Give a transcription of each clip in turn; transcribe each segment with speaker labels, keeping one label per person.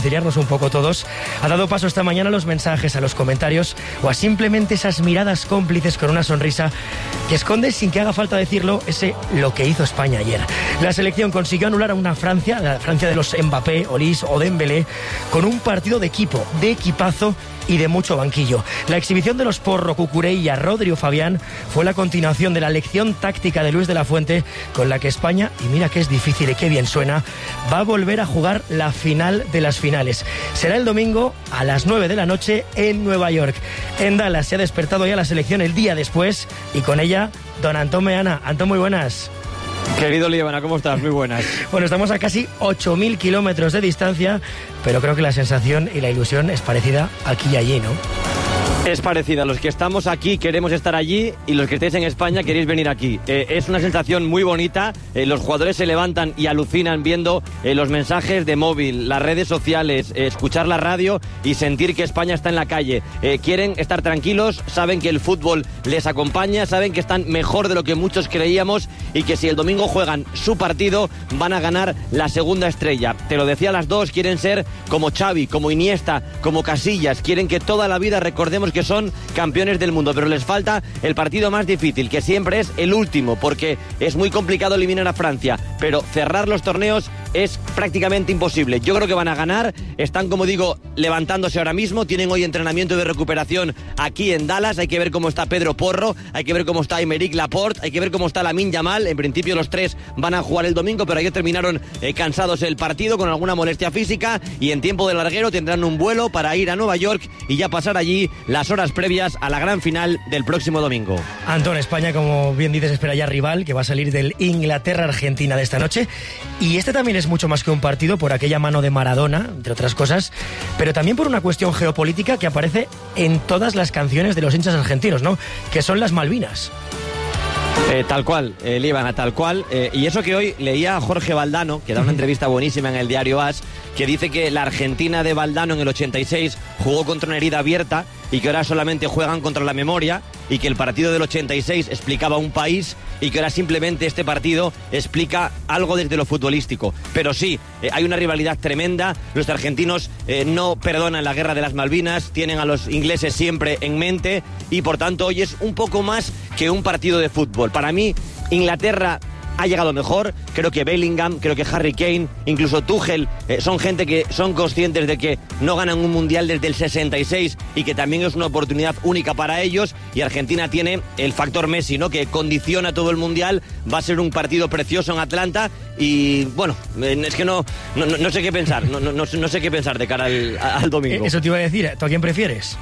Speaker 1: reconciliarnos un poco todos, ha dado paso esta mañana a los mensajes, a los comentarios o a simplemente esas miradas cómplices con una sonrisa que esconde, sin que haga falta decirlo, lo que hizo España ayer. La selección consiguió anular a una Francia, la Francia de los Mbappé, Olise o Dembélé, con un partido de equipo, de equipazo y de mucho banquillo. La exhibición de los Porro, Cucurella, Rodri o Fabián fue la continuación de la lección táctica de Luis de la Fuente, con la que España, y mira que es difícil y qué bien suena, va a volver a jugar la final de las finales. Será el domingo a las 9 de la noche en Nueva York. En Dallas se ha despertado ya la selección el día después y con ella don Antón Meana. Antón, muy buenas.
Speaker 2: Querido Líbana, ¿cómo estás? Muy buenas.
Speaker 1: Bueno, estamos a casi 8.000 kilómetros de distancia, pero creo que la sensación y la ilusión es parecida aquí y allí, ¿no?
Speaker 2: Es parecida. Los que estamos aquí queremos estar allí y los que estáis en España queréis venir aquí. Es una sensación muy bonita. Los jugadores se levantan y alucinan viendo los mensajes de móvil, las redes sociales, escuchar la radio y sentir que España está en la calle. Quieren estar tranquilos, saben que el fútbol les acompaña, saben que están mejor de lo que muchos creíamos y que si el domingo juegan su partido van a ganar la segunda estrella. Te lo decía las dos, quieren ser como Xavi, como Iniesta, como Casillas. Quieren que toda la vida recordemos que son campeones del mundo, pero les falta el partido más difícil, que siempre es el último, porque es muy complicado eliminar a Francia, pero cerrar los torneos es prácticamente imposible. Yo creo que van a ganar, están, como digo, levantándose ahora mismo, tienen hoy entrenamiento de recuperación aquí en Dallas, hay que ver cómo está Pedro Porro, hay que ver cómo está Aymeric Laporte, hay que ver cómo está Lamine Yamal. En principio los tres van a jugar el domingo, pero ayer terminaron cansados el partido con alguna molestia física y en tiempo de larguero tendrán un vuelo para ir a Nueva York y ya pasar allí las horas previas a la gran final del próximo domingo.
Speaker 1: Antón, España, como bien dices, espera ya rival que va a salir del Inglaterra-Argentina de esta noche, y este también es mucho más que un partido por aquella mano de Maradona, entre otras cosas, pero también por una cuestión geopolítica que aparece en todas las canciones de los hinchas argentinos, ¿no? Que son las Malvinas.
Speaker 2: Tal cual, Líbana, tal cual. Y eso que hoy leía a Jorge Valdano, que da una entrevista buenísima en el diario AS, que dice que la Argentina de Valdano en el 86 jugó contra una herida abierta y que ahora solamente juegan contra la memoria, y que el partido del 86 explicaba un país y que ahora simplemente este partido explica algo desde lo futbolístico. Pero sí, hay una rivalidad tremenda. Los argentinos no perdonan la guerra de las Malvinas, tienen a los ingleses siempre en mente y por tanto hoy es un poco más que un partido de fútbol. Para mí, Inglaterra ha llegado mejor. Creo que Bellingham, creo que Harry Kane, incluso Tuchel, son gente que son conscientes de que no ganan un mundial desde el 66 y que también es una oportunidad única para ellos. Y Argentina tiene el factor Messi, ¿no?, que condiciona todo el mundial. Va a ser un partido precioso en Atlanta y bueno, es que no sé qué pensar, no sé qué pensar de cara al domingo.
Speaker 1: Eso te iba a decir, ¿tú a quién prefieres?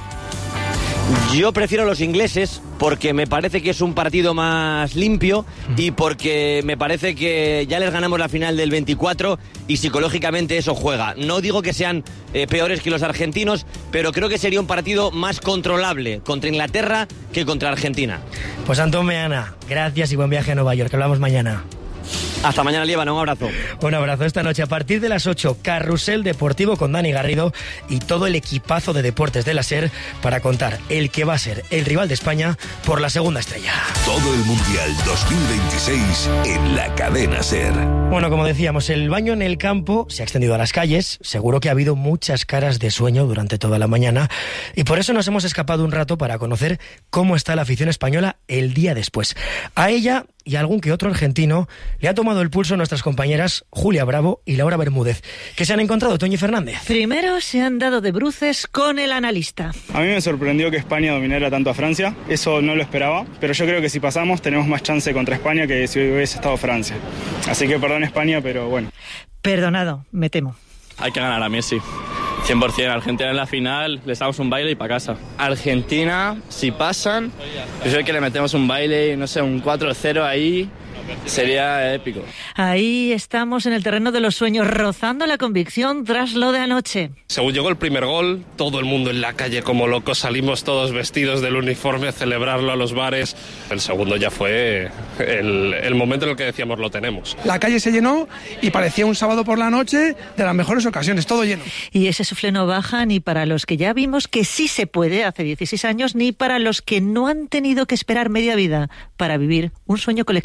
Speaker 2: Yo prefiero a los ingleses porque me parece que es un partido más limpio y porque me parece que ya les ganamos la final del 24 y psicológicamente eso juega. No digo que sean peores que los argentinos, pero creo que sería un partido más controlable contra Inglaterra que contra Argentina.
Speaker 1: Pues Antón Meana, gracias y buen viaje a Nueva York. Hablamos mañana.
Speaker 2: Hasta mañana, Líbana, un abrazo.
Speaker 1: Un abrazo. Esta noche a partir de las 8, Carrusel Deportivo con Dani Garrido y todo el equipazo de deportes de la SER para contar el que va a ser el rival de España por la segunda estrella.
Speaker 3: Todo el Mundial 2026 en la cadena SER.
Speaker 1: Bueno, como decíamos, el baño en el campo se ha extendido a las calles. Seguro que ha habido muchas caras de sueño durante toda la mañana y por eso nos hemos escapado un rato para conocer cómo está la afición española el día después. A ella y a algún que otro argentino le ha tomado el pulso nuestras compañeras Julia Bravo y Laura Bermúdez. ¿Qué se han encontrado, Toñi Fernández?
Speaker 4: Primero se han dado de bruces con el analista.
Speaker 5: A mí me sorprendió que España dominara tanto a Francia, eso no lo esperaba, pero yo creo que si pasamos tenemos más chance contra España que si hubiese estado Francia. Así que perdón España, pero bueno.
Speaker 4: Perdonado, me temo.
Speaker 6: Hay que ganar a Messi. 100%, Argentina en la final, les damos un baile y para casa. Argentina, si pasan, yo creo que le metemos un baile, no sé, un 4-0 ahí, sería épico.
Speaker 4: Ahí estamos en el terreno de los sueños, rozando la convicción tras lo de anoche.
Speaker 7: Según llegó el primer gol, todo el mundo en la calle como locos, salimos todos vestidos del uniforme a celebrarlo a los bares. El segundo ya fue el momento en el que decíamos lo tenemos.
Speaker 8: La calle se llenó y parecía un sábado por la noche de las mejores ocasiones, todo lleno.
Speaker 4: Y ese suflé no baja ni para los que ya vimos que sí se puede hace 16 años, ni para los que no han tenido que esperar media vida para vivir un sueño colectivo.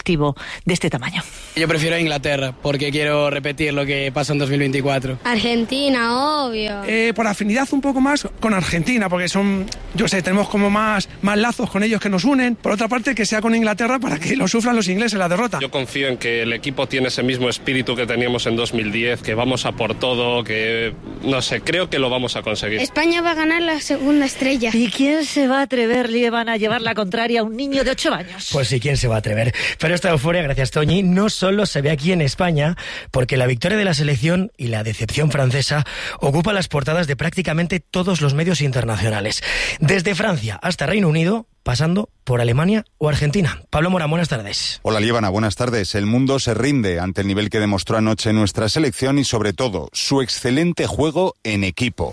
Speaker 4: de este tamaño.
Speaker 9: Yo prefiero a Inglaterra porque quiero repetir lo que pasó en 2024.
Speaker 10: Argentina, obvio.
Speaker 8: Por afinidad un poco más con Argentina, porque tenemos como más lazos con ellos que nos unen. Por otra parte, que sea con Inglaterra para que lo sufran los ingleses la derrota.
Speaker 7: Yo confío en que el equipo tiene ese mismo espíritu que teníamos en 2010, que vamos a por todo, que no sé, creo que lo vamos a conseguir.
Speaker 10: España va a ganar la segunda estrella.
Speaker 4: ¿Y quién se va a atrever, Lieban, a llevar la contraria a un niño de 8 años?
Speaker 1: Pues sí, ¿quién se va a atrever? Pero esta euforia, gracias Toñi, no solo se ve aquí en España, porque la victoria de la selección y la decepción francesa ocupa las portadas de prácticamente todos los medios internacionales. Desde Francia hasta Reino Unido, pasando por Alemania o Argentina. Pablo Morán, buenas tardes.
Speaker 11: Hola, Liébana, buenas tardes. El mundo se rinde ante el nivel que demostró anoche nuestra selección y, sobre todo, su excelente juego en equipo.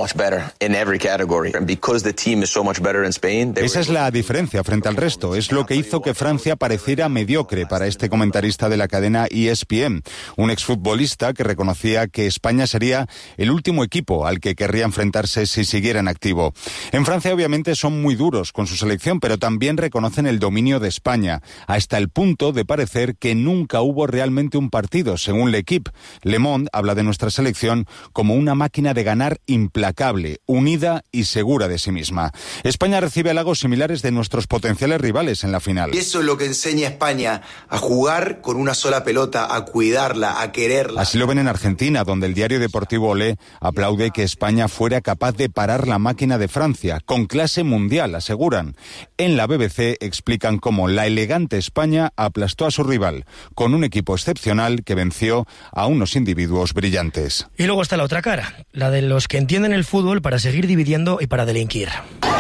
Speaker 11: Esa es la diferencia frente al resto. Es lo que hizo que Francia pareciera mediocre para este comentarista de la cadena ESPN, un exfutbolista que reconocía que España sería el último equipo al que querría enfrentarse si siguiera en activo. En Francia, obviamente, son muy duros con su selección, pero también reconocen el dominio de España, hasta el punto de parecer que nunca hubo realmente un partido, según L'Equipe. Le Monde habla de nuestra selección como una máquina de ganar implacable, unida y segura de sí misma. España recibe halagos similares de nuestros potenciales rivales en la final.
Speaker 12: Eso es lo que enseña España, a jugar con una sola pelota, a cuidarla, a quererla.
Speaker 11: Así lo ven en Argentina, donde el diario deportivo Olé aplaude que España fuera capaz de parar la máquina de Francia, con clase mundial, aseguran. En la BBC explican cómo la elegante España aplastó a su rival, con un equipo excepcional que venció a unos individuos brillantes.
Speaker 1: Y luego está la otra cara, la de los que entienden el fútbol para seguir dividiendo y para delinquir.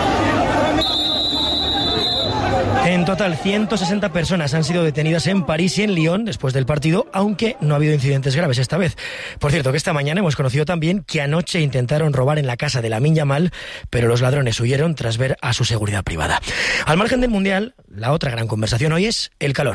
Speaker 1: En total, 160 personas han sido detenidas en París y en Lyon después del partido, aunque no ha habido incidentes graves esta vez. Por cierto, que esta mañana hemos conocido también que anoche intentaron robar en la casa de Lamine Yamal, pero los ladrones huyeron tras ver a su seguridad privada. Al margen del Mundial, la otra gran conversación hoy es el calor.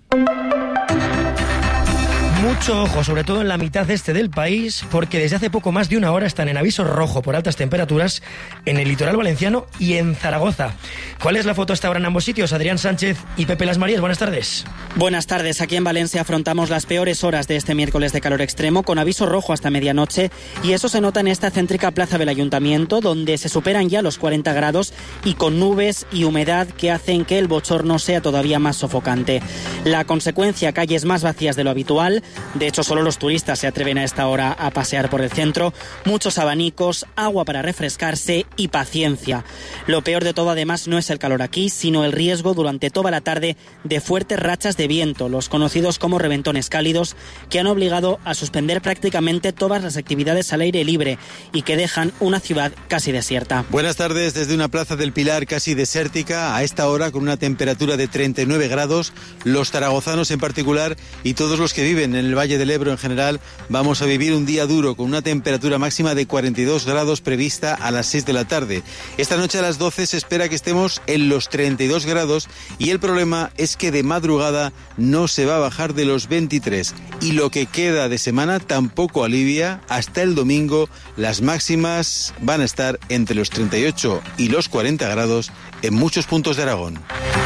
Speaker 1: Mucho ojo, sobre todo en la mitad este del país, porque desde hace poco más de una hora están en aviso rojo por altas temperaturas en el litoral valenciano y en Zaragoza. ¿Cuál es la foto hasta ahora en ambos sitios? Adrián Sánchez y Pepe Las Marías, buenas tardes.
Speaker 13: Buenas tardes. Aquí en Valencia afrontamos las peores horas de este miércoles de calor extremo, con aviso rojo hasta medianoche, y eso se nota en esta céntrica plaza del Ayuntamiento, donde se superan ya los 40 grados y con nubes y humedad que hacen que el bochorno sea todavía más sofocante. La consecuencia, calles más vacías de lo habitual. De hecho, solo los turistas se atreven a esta hora a pasear por el centro. Muchos abanicos, agua para refrescarse y paciencia. Lo peor de todo, además, no es el calor aquí, sino el riesgo durante toda la tarde de fuertes rachas de viento, los conocidos como reventones cálidos, que han obligado a suspender prácticamente todas las actividades al aire libre y que dejan una ciudad casi desierta.
Speaker 14: Buenas tardes desde una plaza del Pilar casi desértica, a esta hora con una temperatura de 39 grados. Los zaragozanos en particular y todos los que viven en el Valle del Ebro en general vamos a vivir un día duro con una temperatura máxima de 42 grados prevista a las 6 de la tarde. Esta noche a las 12 se espera que estemos en los 32 grados y el problema es que de madrugada no se va a bajar de los 23 y lo que queda de semana tampoco alivia. Hasta el domingo las máximas van a estar entre los 38 y los 40 grados en muchos puntos de Aragón.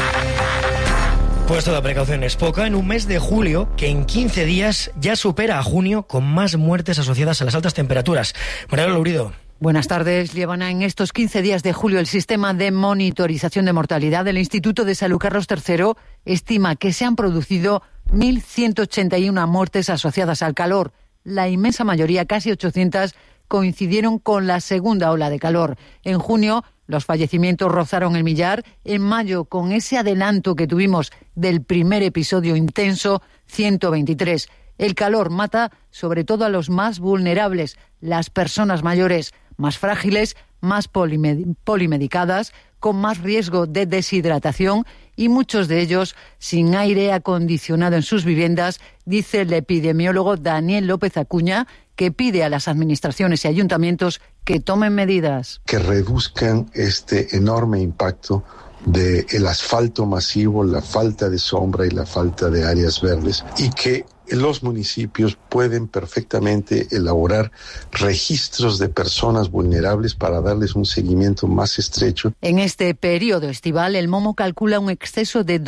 Speaker 1: Pues toda precaución es poca en un mes de julio que en 15 días ya supera a junio con más muertes asociadas a las altas temperaturas. María Lourido.
Speaker 15: Buenas tardes, Liébana. En estos 15 días de julio, el sistema de monitorización de mortalidad del Instituto de Salud Carlos III estima que se han producido 1.181 muertes asociadas al calor. La inmensa mayoría, casi 800, coincidieron con la segunda ola de calor. En junio, los fallecimientos rozaron el millar. En mayo, con ese adelanto que tuvimos del primer episodio intenso, 123. El calor mata sobre todo a los más vulnerables, las personas mayores, más frágiles, más polimedicadas, con más riesgo de deshidratación y muchos de ellos sin aire acondicionado en sus viviendas, dice el epidemiólogo Daniel López Acuña, que pide a las administraciones y ayuntamientos que tomen medidas.
Speaker 16: Que reduzcan este enorme impacto del asfalto masivo, la falta de sombra y la falta de áreas verdes, y que los municipios pueden perfectamente elaborar registros de personas vulnerables para darles un seguimiento más estrecho.
Speaker 15: En este periodo estival, el MOMO calcula un exceso de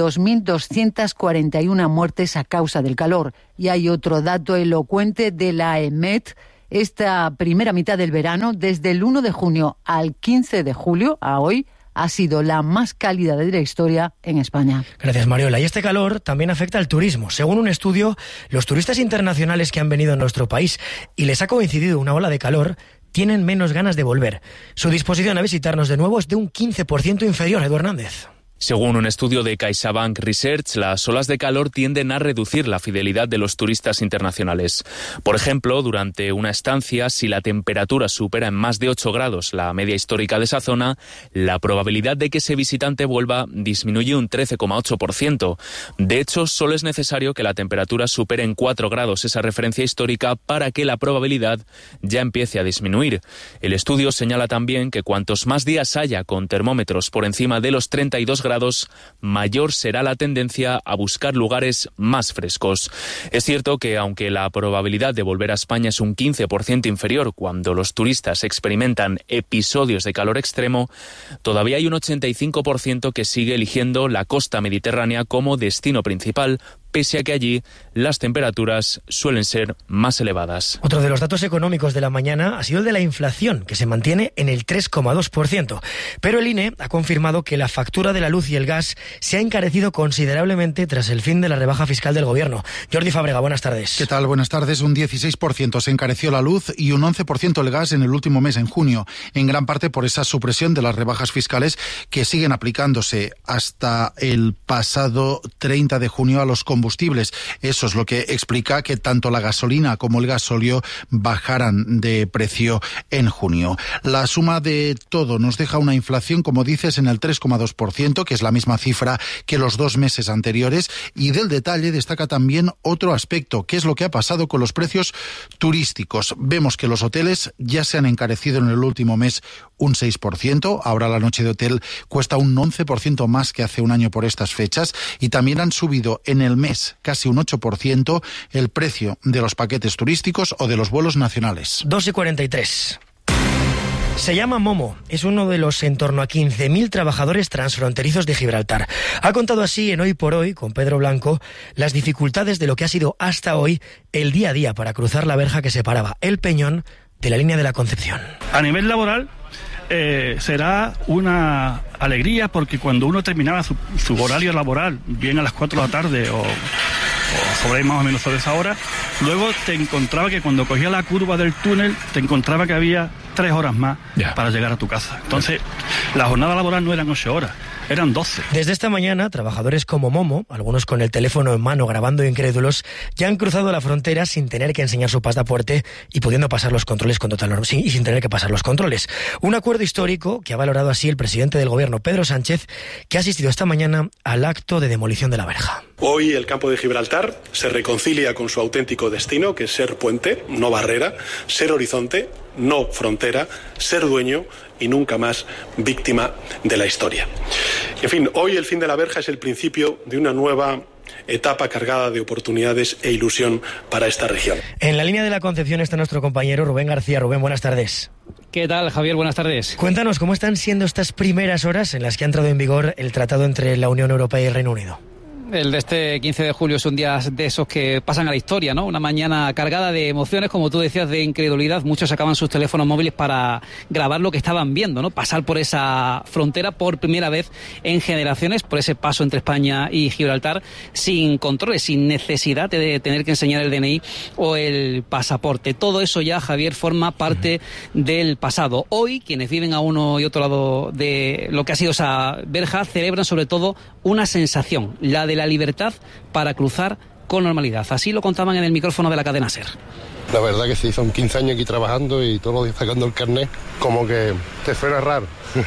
Speaker 15: 2.241 muertes a causa del calor. Y hay otro dato elocuente de la EMET. Esta primera mitad del verano, desde el 1 de junio al 15 de julio, a hoy, ha sido la más cálida de la historia en España.
Speaker 1: Gracias, Mariola. Y este calor también afecta al turismo. Según un estudio, los turistas internacionales que han venido a nuestro país y les ha coincidido una ola de calor tienen menos ganas de volver. Su disposición a visitarnos de nuevo es de un 15% inferior, Edu Hernández.
Speaker 17: Según un estudio de CaixaBank Research, las olas de calor tienden a reducir la fidelidad de los turistas internacionales. Por ejemplo, durante una estancia, si la temperatura supera en más de 8 grados la media histórica de esa zona, la probabilidad de que ese visitante vuelva disminuye un 13,8%. De hecho, solo es necesario que la temperatura supere en 4 grados esa referencia histórica para que la probabilidad ya empiece a disminuir. El estudio señala también que cuantos más días haya con termómetros por encima de los 32 grados, mayor será la tendencia a buscar lugares más frescos. Es cierto que aunque la probabilidad de volver a España es un 15% inferior cuando los turistas experimentan episodios de calor extremo, todavía hay un 85% que sigue eligiendo la costa mediterránea como destino principal, pese a que allí las temperaturas suelen ser más elevadas.
Speaker 1: Otro de los datos económicos de la mañana ha sido el de la inflación, que se mantiene en el 3,2%. Pero el INE ha confirmado que la factura de la luz y el gas se ha encarecido considerablemente tras el fin de la rebaja fiscal del Gobierno. Jordi Fábrega, buenas tardes.
Speaker 18: ¿Qué tal? Buenas tardes. Un 16% se encareció la luz y un 11% el gas en el último mes, en junio, en gran parte por esa supresión de las rebajas fiscales que siguen aplicándose hasta el pasado 30 de junio a los combustibles. Eso es lo que explica que tanto la gasolina como el gasóleo bajaran de precio en junio. La suma de todo nos deja una inflación, como dices, en el 3,2%, que es la misma cifra que los 2 meses anteriores, y del detalle destaca también otro aspecto, que es lo que ha pasado con los precios turísticos. Vemos que los hoteles ya se han encarecido en el último mes un 6%, ahora la noche de hotel cuesta un 11% más que hace un año por estas fechas, y también han subido en el mes casi un 8% el precio de los paquetes turísticos o de los vuelos nacionales.
Speaker 1: 2:43. Se llama Momo, es uno de los en torno a 15.000 trabajadores transfronterizos de Gibraltar. Ha contado así en Hoy por Hoy, con Pedro Blanco, las dificultades de lo que ha sido hasta hoy el día a día para cruzar la verja que separaba El Peñón de la línea de la Concepción.
Speaker 19: A nivel laboral, será una alegría, porque cuando uno terminaba su horario laboral, bien a las 4 de la tarde o sobre ahí más o menos sobre esa hora, luego te encontraba que cuando cogía la curva del túnel, te encontraba que había 3 horas más para llegar a tu casa. Entonces, la jornada laboral no eran 8 horas, eran 12.
Speaker 1: Desde esta mañana, trabajadores como Momo, algunos con el teléfono en mano grabando incrédulos, ya han cruzado la frontera sin tener que enseñar su pasaporte y pudiendo pasar los controles con total normalidad, y sin tener que pasar los controles. Un acuerdo histórico que ha valorado así el presidente del Gobierno, Pedro Sánchez, que ha asistido esta mañana al acto de demolición de la verja.
Speaker 20: Hoy el campo de Gibraltar se reconcilia con su auténtico destino, que es ser puente, no barrera, ser horizonte, no frontera, ser dueño y nunca más víctima de la historia. En fin, hoy el fin de la verja es el principio de una nueva etapa cargada de oportunidades e ilusión para esta región.
Speaker 1: En la línea de la Concepción está nuestro compañero Rubén García. Rubén, buenas tardes.
Speaker 21: ¿Qué tal, Javier? Buenas tardes.
Speaker 1: Cuéntanos, ¿cómo están siendo estas primeras horas en las que ha entrado en vigor el tratado entre la Unión Europea y el Reino Unido?
Speaker 21: El de este 15 de julio es un día de esos que pasan a la historia, ¿no? Una mañana cargada de emociones, como tú decías, de incredulidad. Muchos sacaban sus teléfonos móviles para grabar lo que estaban viendo, ¿no? Pasar por esa frontera por primera vez en generaciones, por ese paso entre España y Gibraltar, sin controles, sin necesidad de tener que enseñar el DNI o el pasaporte. Todo eso ya, Javier, forma parte del pasado. Hoy, quienes viven a uno y otro lado de lo que ha sido esa verja, celebran sobre todo una sensación, la de la libertad para cruzar con normalidad. Así lo contaban en el micrófono de la cadena SER.
Speaker 22: La verdad que sí, son 15 años aquí trabajando y todos los días sacando el carnet, como que te suena raro.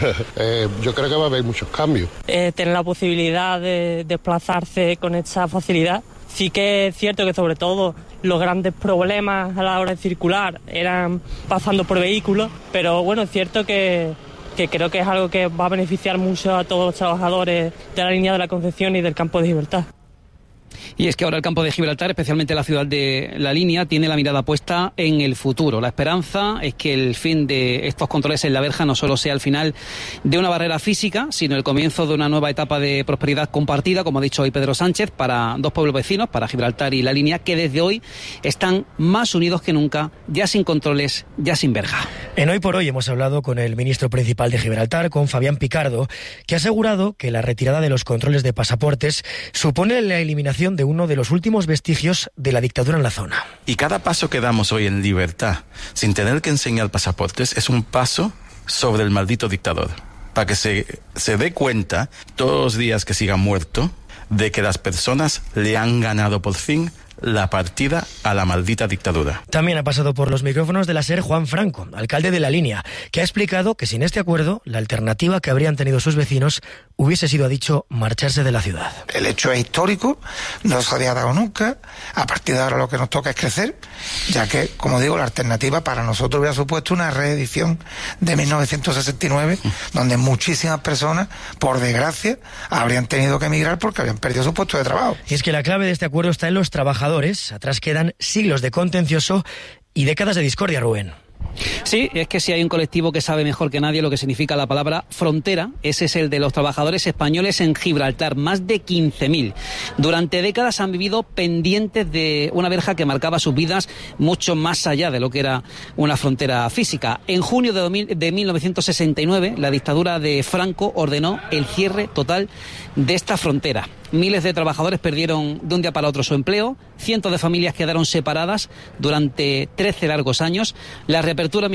Speaker 22: Yo creo que va a haber muchos cambios.
Speaker 23: Tener la posibilidad de desplazarse con esta facilidad. Sí que es cierto que sobre todo los grandes problemas a la hora de circular eran pasando por vehículos, pero bueno, es cierto que creo que es algo que va a beneficiar mucho a todos los trabajadores de la línea de la Concepción y del campo de Gibraltar.
Speaker 21: Y es que ahora el campo de Gibraltar, especialmente la ciudad de La Línea, tiene la mirada puesta en el futuro. La esperanza es que el fin de estos controles en la verja no solo sea el final de una barrera física, sino el comienzo de una nueva etapa de prosperidad compartida, como ha dicho hoy Pedro Sánchez, para dos pueblos vecinos, para Gibraltar y La Línea, que desde hoy están más unidos que nunca, ya sin controles, ya sin verja.
Speaker 1: En Hoy por Hoy hemos hablado con el ministro principal de Gibraltar, con Fabián Picardo, que ha asegurado que la retirada de los controles de pasaportes supone la eliminación de uno de los últimos vestigios de la dictadura en la zona.
Speaker 2: Y cada paso que damos hoy en libertad, sin tener que enseñar pasaportes, es un paso sobre el maldito dictador. Para que se dé cuenta, todos los días que siga muerto, de que las personas le han ganado por fin la partida a la maldita dictadura.
Speaker 1: También ha pasado por los micrófonos de la SER Juan Franco, alcalde de La Línea, que ha explicado que sin este acuerdo, la alternativa que habrían tenido sus vecinos hubiese sido, ha dicho, marcharse de la ciudad.
Speaker 3: El hecho es histórico, no se había dado nunca. A partir de ahora lo que nos toca es crecer, ya que, como digo, la alternativa para nosotros hubiera supuesto una reedición de 1969, donde muchísimas personas, por desgracia, habrían tenido que emigrar porque habían perdido su puesto de trabajo.
Speaker 1: Y es que la clave de este acuerdo está en los trabajadores. Atrás quedan siglos de contencioso y décadas de discordia, Rubén.
Speaker 21: Sí, es que si hay un colectivo que sabe mejor que nadie lo que significa la palabra frontera, ese es el de los trabajadores españoles en Gibraltar, más de 15.000. Durante décadas han vivido pendientes de una verja que marcaba sus vidas mucho más allá de lo que era una frontera física. En junio de 1969, la dictadura de Franco ordenó el cierre total de esta frontera. Miles de trabajadores perdieron de un día para otro su empleo, cientos de familias quedaron separadas durante 13 largos años. La reapertura en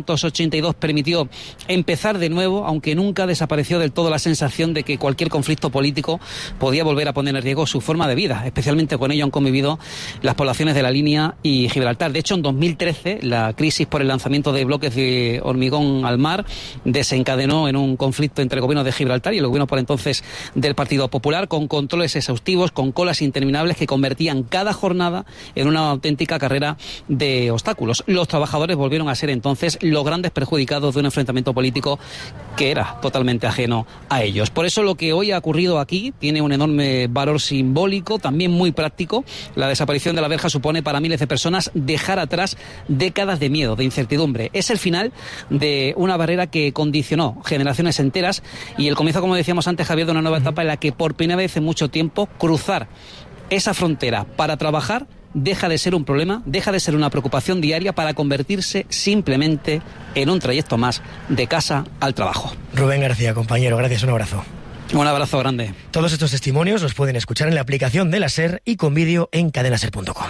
Speaker 21: 1982 permitió empezar de nuevo, aunque nunca desapareció del todo la sensación de que cualquier conflicto político podía volver a poner en riesgo su forma de vida. Especialmente con ello han convivido las poblaciones de La Línea y Gibraltar. De hecho, en 2013, la crisis por el lanzamiento de bloques de hormigón al mar desencadenó en un conflicto entre el gobierno de Gibraltar y el gobierno por entonces del Partido Popular, con controles exhaustivos, con colas interminables que convertían cada jornada en una auténtica carrera de obstáculos. Los trabajadores volvieron a ser entonces los grandes perjudicados de un enfrentamiento político que era totalmente ajeno a ellos. Por eso lo que hoy ha ocurrido aquí tiene un enorme valor simbólico, también muy práctico. La desaparición de la verja supone para miles de personas dejar atrás décadas de miedo, de incertidumbre. Es el final de una barrera que condicionó generaciones enteras y el comienzo, como decíamos antes, Javier, de una nueva etapa en la que por primera vez en mucho tiempo cruzar esa frontera para trabajar deja de ser un problema, deja de ser una preocupación diaria para convertirse simplemente en un trayecto más de casa al trabajo.
Speaker 1: Rubén García, compañero, gracias, un abrazo.
Speaker 21: Un abrazo grande.
Speaker 1: Todos estos testimonios los pueden escuchar en la aplicación de la SER y con vídeo en cadenaser.com.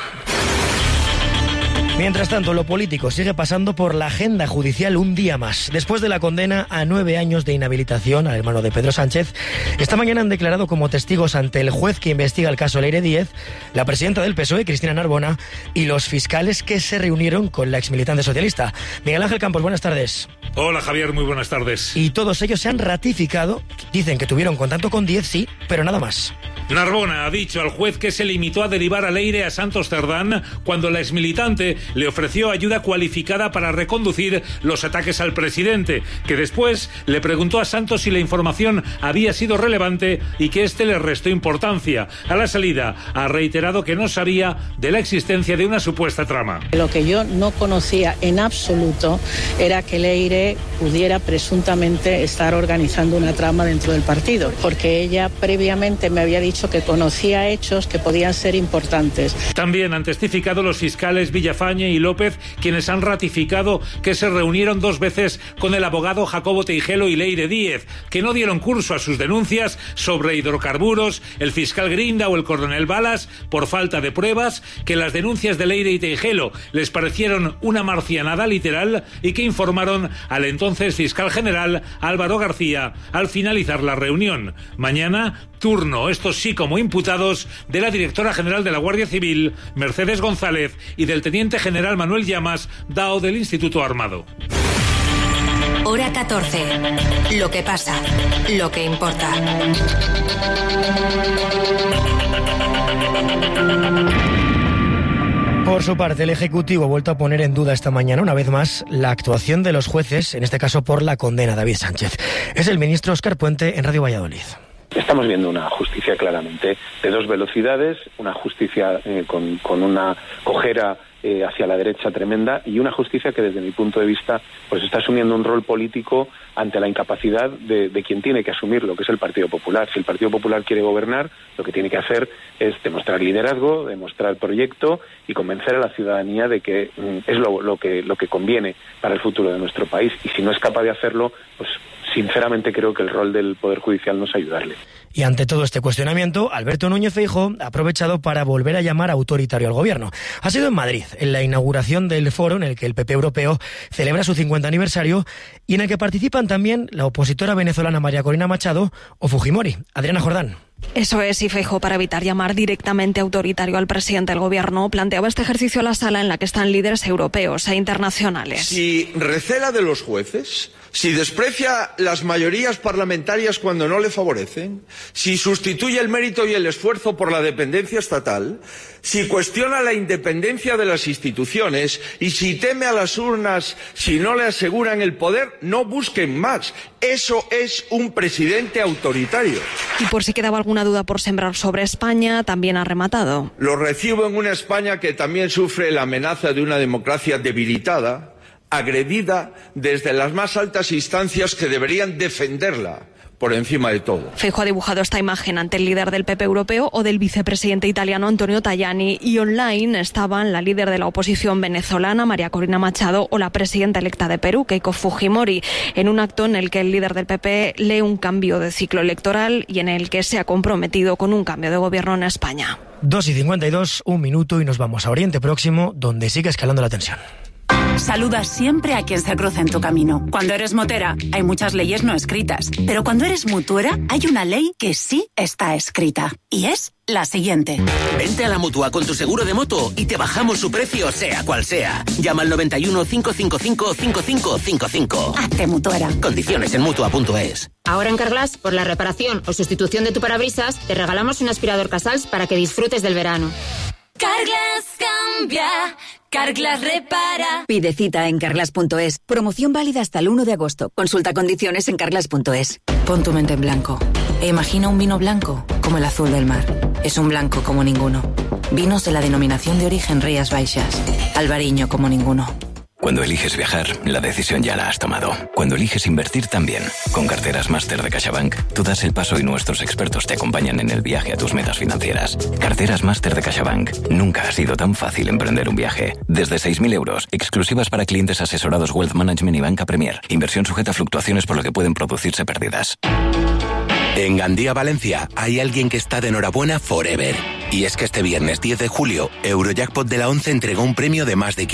Speaker 1: Mientras tanto, lo político sigue pasando por la agenda judicial un día más. Después de la condena a 9 años de inhabilitación al hermano de Pedro Sánchez, esta mañana han declarado como testigos ante el juez que investiga el caso Leire Díez, la presidenta del PSOE, Cristina Narbona, y los fiscales que se reunieron con la exmilitante socialista. Miguel Ángel Campos, buenas tardes.
Speaker 5: Hola Javier, muy buenas tardes.
Speaker 1: Y todos ellos se han ratificado, dicen que tuvieron contacto con Díez, sí, pero nada más.
Speaker 5: Narbona ha dicho al juez que se limitó a derivar a Leire a Santos Cerdán cuando la exmilitante le ofreció ayuda cualificada para reconducir los ataques al presidente, que después le preguntó a Santos si la información había sido relevante y que éste le restó importancia. A la salida ha reiterado que no sabía de la existencia de una supuesta trama.
Speaker 24: Lo que yo no conocía en absoluto era que Leire pudiera presuntamente estar organizando una trama dentro del partido, porque ella previamente me había dicho que conocía hechos que podían ser importantes.
Speaker 5: También han testificado los fiscales Villafañe y López, quienes han ratificado que se reunieron 2 veces con el abogado Jacobo Teijelo y Leire Díez, que no dieron curso a sus denuncias sobre hidrocarburos, el fiscal Grinda o el coronel Balas por falta de pruebas, que las denuncias de Leire y Teijelo les parecieron una marcianada literal y que informaron al entonces fiscal general Álvaro García al finalizar la reunión. Mañana, turno, estos sí como imputados, de la directora general de la Guardia Civil, Mercedes González, y del teniente general Manuel Llamas, DAO del Instituto Armado.
Speaker 25: Hora 14. Lo que pasa, lo que importa.
Speaker 1: Por su parte, el Ejecutivo ha vuelto a poner en duda esta mañana, una vez más, la actuación de los jueces, en este caso por la condena a David Sánchez. Es el ministro Óscar Puente en Radio Valladolid.
Speaker 6: Estamos viendo una justicia claramente de dos velocidades, una justicia con una cojera hacia la derecha tremenda, y una justicia que desde mi punto de vista pues está asumiendo un rol político ante la incapacidad de quien tiene que asumirlo, que es el Partido Popular. Si el Partido Popular quiere gobernar, lo que tiene que hacer es demostrar liderazgo, demostrar proyecto y convencer a la ciudadanía de que es lo que conviene para el futuro de nuestro país. Y si no es capaz de hacerlo, pues sinceramente creo que el rol del Poder Judicial no es ayudarle.
Speaker 1: Y ante todo este cuestionamiento, Alberto Núñez Feijóo ha aprovechado para volver a llamar autoritario al gobierno. Ha sido en Madrid, en la inauguración del foro en el que el PP europeo celebra su 50 aniversario y en el que participan también la opositora venezolana María Corina Machado o Fujimori. Adriana Jordán.
Speaker 7: Eso es, y Feijóo, para evitar llamar directamente autoritario al presidente del gobierno, planteaba este ejercicio a la sala en la que están líderes europeos e internacionales.
Speaker 8: Si recela de los jueces, si desprecia las mayorías parlamentarias cuando no le favorecen, si sustituye el mérito y el esfuerzo por la dependencia estatal, si cuestiona la independencia de las instituciones y si teme a las urnas si no le aseguran el poder, no busquen más. Eso es un presidente autoritario.
Speaker 7: Y por si quedaba alguna duda por sembrar sobre España, también ha rematado.
Speaker 8: Lo recibo en una España que también sufre la amenaza de una democracia debilitada, agredida desde las más altas instancias que deberían defenderla por encima de todo.
Speaker 7: Feijóo ha dibujado esta imagen ante el líder del PP europeo o del vicepresidente italiano Antonio Tajani, y online estaban la líder de la oposición venezolana María Corina Machado o la presidenta electa de Perú, Keiko Fujimori, en un acto en el que el líder del PP lee un cambio de ciclo electoral y en el que se ha comprometido con un cambio de gobierno en España.
Speaker 1: 2:52, 1 minuto y nos vamos a Oriente Próximo, donde sigue escalando la tensión.
Speaker 9: Saluda siempre a quien se cruza en tu camino. Cuando eres motera, hay muchas leyes no escritas. Pero cuando eres mutuera, hay una ley que sí está escrita. Y es la siguiente.
Speaker 10: Vente a la Mutua con tu seguro de moto y te bajamos su precio, sea cual sea. Llama al 91 555 5555.
Speaker 9: Hazte mutuera.
Speaker 10: Condiciones en Mutua.es.
Speaker 26: Ahora en Carglass, por la reparación o sustitución de tu parabrisas, te regalamos un aspirador Casals para que disfrutes del verano.
Speaker 25: Carglass cambia, Carglass repara.
Speaker 27: Pide cita en Carglass.es. Promoción válida hasta el 1 de agosto. Consulta condiciones en Carglass.es.
Speaker 9: Pon tu mente en blanco e imagina un vino blanco como el azul del mar. Es un blanco como ninguno. Vinos de la denominación de origen Rías Baixas. Albariño como ninguno.
Speaker 28: Cuando eliges viajar, la decisión ya la has tomado. Cuando eliges invertir también. Con Carteras Máster de CaixaBank, tú das el paso y nuestros expertos te acompañan en el viaje a tus metas financieras. Carteras Máster de CaixaBank. Nunca ha sido tan fácil emprender un viaje. Desde 6.000 euros, exclusivas para clientes asesorados Wealth Management y Banca Premier. Inversión sujeta a fluctuaciones por lo que pueden producirse pérdidas.
Speaker 29: En Gandía, Valencia, hay alguien que está de enhorabuena forever. Y es que este viernes 10 de julio, Eurojackpot de la 11 entregó un premio de más de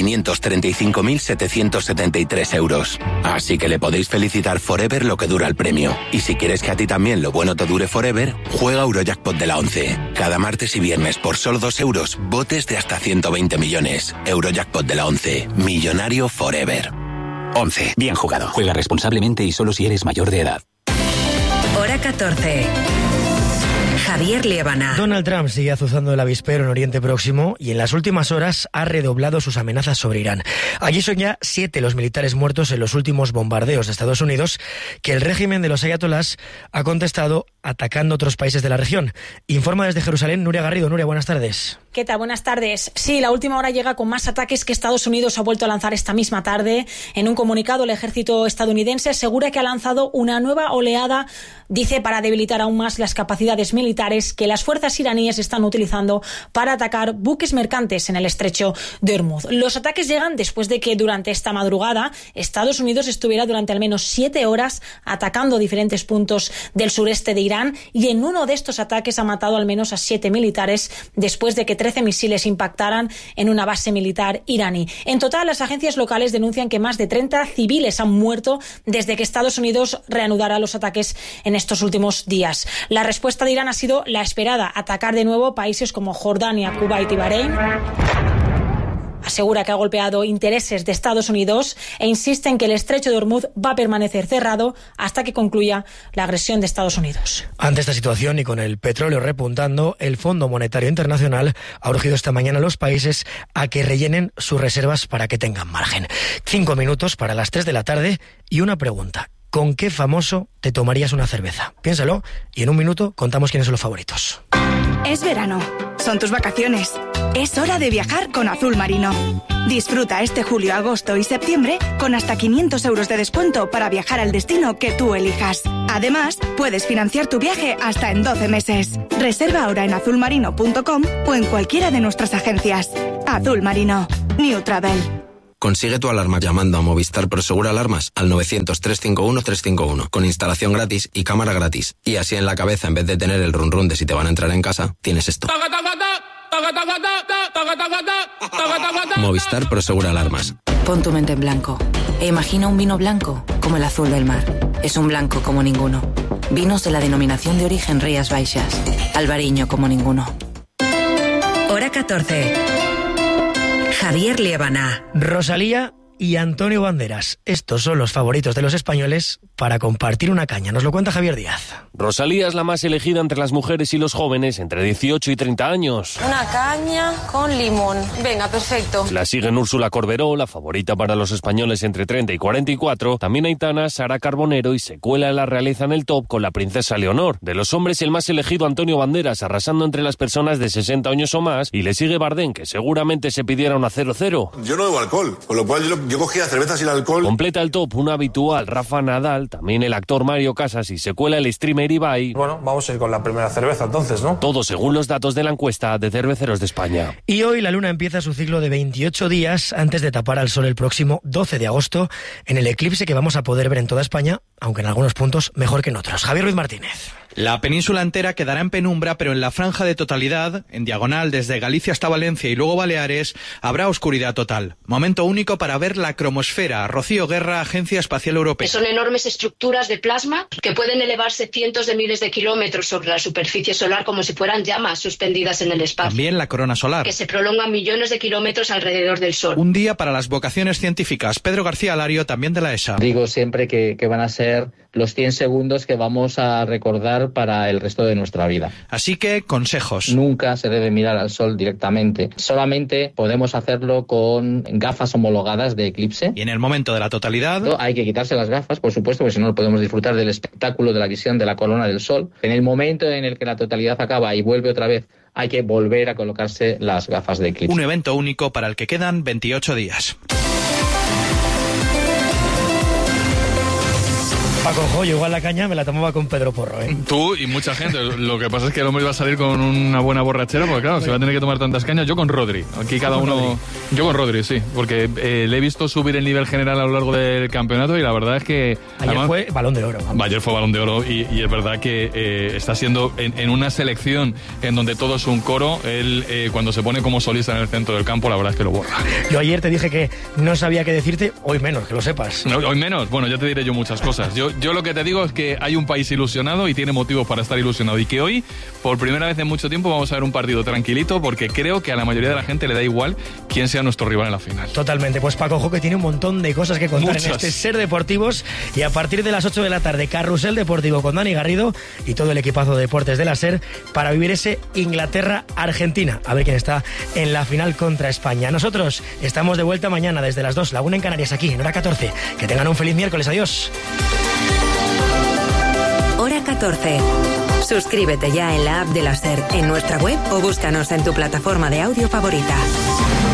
Speaker 29: 535.773 euros. Así que le podéis felicitar forever lo que dura el premio. Y si quieres que a ti también lo bueno te dure forever, juega Eurojackpot de la 11. Cada martes y viernes por solo 2 euros, botes de hasta 120 millones. Eurojackpot de la 11. Millonario forever.
Speaker 28: 11. Bien jugado. Juega responsablemente y solo si eres mayor de edad.
Speaker 25: Hora 14. Javier Liébana.
Speaker 1: Donald Trump sigue azuzando el avispero en Oriente Próximo y en las últimas horas ha redoblado sus amenazas sobre Irán. Allí son ya 7 los militares muertos en los últimos bombardeos de Estados Unidos que el régimen de los ayatolás ha contestado atacando otros países de la región. Informa desde Jerusalén Nuria Garrido. Nuria, buenas tardes.
Speaker 30: ¿Qué tal? Buenas tardes. Sí, la última hora llega con más ataques que Estados Unidos ha vuelto a lanzar esta misma tarde. En un comunicado, el ejército estadounidense asegura que ha lanzado una nueva oleada, dice, para debilitar aún más las capacidades militares que las fuerzas iraníes están utilizando para atacar buques mercantes en el estrecho de Hormuz. Los ataques llegan después de que durante esta madrugada Estados Unidos estuviera durante al menos 7 horas atacando diferentes puntos del sureste de Irán, y en uno de estos ataques ha matado al menos a 7 militares después de que 13 misiles impactaran en una base militar iraní. En total, las agencias locales denuncian que más de 30 civiles han muerto desde que Estados Unidos reanudara los ataques en estos últimos días. La respuesta de Irán ha sido la esperada: atacar de nuevo países como Jordania, Kuwait y Bahrein. Asegura que ha golpeado intereses de Estados Unidos e insiste en que el estrecho de Hormuz va a permanecer cerrado hasta que concluya la agresión de Estados Unidos.
Speaker 1: Ante esta situación y con el petróleo repuntando, el Fondo Monetario Internacional ha urgido esta mañana a los países a que rellenen sus reservas para que tengan margen. 5 minutos para las 3 de la tarde y una pregunta. ¿con qué famoso te tomarías una cerveza? Piénsalo y en un minuto contamos quiénes son los favoritos.
Speaker 4: Es verano, son tus vacaciones. Es hora de viajar con Azul Marino. Disfruta este julio, agosto y septiembre con hasta 500 euros de descuento para viajar al destino que tú elijas. Además, puedes financiar tu viaje hasta en 12 meses. Reserva ahora en azulmarino.com o en cualquiera de nuestras agencias. Azul Marino. New Travel.
Speaker 11: Consigue tu alarma llamando a Movistar Prosegur Alarmas al 900-351-351 con instalación gratis y cámara gratis. Y así en la cabeza, en vez de tener el run run de si te van a entrar en casa, tienes esto. Movistar Prosegur Alarmas.
Speaker 12: Pon tu mente en blanco e imagina un vino blanco como el azul del mar. Es un blanco como ninguno. Vinos de la denominación de origen Rías Baixas. Albariño como ninguno.
Speaker 25: Hora 14. Javier Liébana,
Speaker 1: Rosalía y Antonio Banderas. Estos son los favoritos de los españoles para compartir una caña. Nos lo cuenta Javier Díaz.
Speaker 13: Rosalía es la más elegida entre las mujeres y los jóvenes entre 18 y 30 años.
Speaker 14: Una caña con limón. Venga, perfecto.
Speaker 13: La siguen Úrsula Corberó, la favorita para los españoles entre 30 y 44. También Aitana, Sara Carbonero y se cuela la realeza en el top con la princesa Leonor. De los hombres, el más elegido Antonio Banderas, arrasando entre las personas de 60 años o más. Y le sigue Bardem, que seguramente se pidiera una 0-0.
Speaker 15: Yo no bebo alcohol, con lo cual yo cogía cerveza sin alcohol.
Speaker 13: Completa el top un habitual, Rafa Nadal, también el actor Mario Casas y se cuela el streamer Ibai.
Speaker 16: Bueno, vamos a ir con la primera cerveza entonces, ¿no?
Speaker 13: Todo según los datos de la encuesta de Cerveceros de España.
Speaker 1: Y hoy la luna empieza su ciclo de 28 días antes de tapar al sol el próximo 12 de agosto en el eclipse que vamos a poder ver en toda España, aunque en algunos puntos mejor que en otros. Javier Ruiz Martínez.
Speaker 17: La península entera quedará en penumbra, pero en la franja de totalidad, en diagonal desde Galicia hasta Valencia y luego Baleares, habrá oscuridad total. Momento único para ver la cromosfera. Rocío Guerra, Agencia Espacial Europea.
Speaker 18: Son enormes estructuras de plasma que pueden elevarse cientos de miles de kilómetros sobre la superficie solar como si fueran llamas suspendidas en el espacio.
Speaker 17: También la corona solar,
Speaker 18: que se prolongan millones de kilómetros alrededor del Sol.
Speaker 17: Un día para las vocaciones científicas. Pedro García Alario, también de la ESA.
Speaker 19: Digo siempre que van a ser los 100 segundos que vamos a recordar para el resto de nuestra vida.
Speaker 17: Así que, consejos.
Speaker 19: Nunca se debe mirar al sol directamente. Solamente podemos hacerlo con gafas homologadas de eclipse.
Speaker 17: Y en el momento de la totalidad,
Speaker 19: hay que quitarse las gafas, por supuesto, porque si no, no podemos disfrutar del espectáculo de la visión de la corona del sol. En el momento en el que la totalidad acaba y vuelve otra vez, hay que volver a colocarse las gafas de eclipse.
Speaker 17: Un evento único para el que quedan 28 días.
Speaker 1: Paco Joyo, igual la caña me la tomaba con Pedro Porro, ¿eh?
Speaker 31: Tú y mucha gente. Lo que pasa es que el hombre iba a salir con una buena borrachera, porque claro, se va a tener que tomar tantas cañas. Yo con Rodri. Aquí cada uno... Yo con Rodri, sí. Porque le he visto subir el nivel general a lo largo del campeonato y la verdad es que...
Speaker 1: Ayer fue Balón de Oro.
Speaker 31: Ayer fue Balón de Oro y es verdad que está siendo en una selección en donde todo es un coro. Él, cuando se pone como solista en el centro del campo, la verdad es que lo borra.
Speaker 1: Yo ayer te dije que no sabía qué decirte, hoy menos, que lo sepas.
Speaker 31: No, hoy menos. Bueno, ya te diré yo muchas cosas. Yo lo que te digo es que hay un país ilusionado y tiene motivos para estar ilusionado y que hoy, por primera vez en mucho tiempo, vamos a ver un partido tranquilito porque creo que a la mayoría de la gente le da igual quién sea nuestro rival en la final.
Speaker 1: Totalmente. Pues Paco Jo, que tiene un montón de cosas que contar en este Ser Deportivos y a partir de las 8 de la tarde, Carrusel Deportivo con Dani Garrido y todo el equipazo de deportes de la SER para vivir ese Inglaterra-Argentina. A ver quién está en la final contra España. Nosotros estamos de vuelta mañana desde las 2, la 1 en Canarias, aquí en Hora 14. Que tengan un feliz miércoles. Adiós.
Speaker 25: Hora 14. Suscríbete ya en la app de la SER, en nuestra web o búscanos en tu plataforma de audio favorita.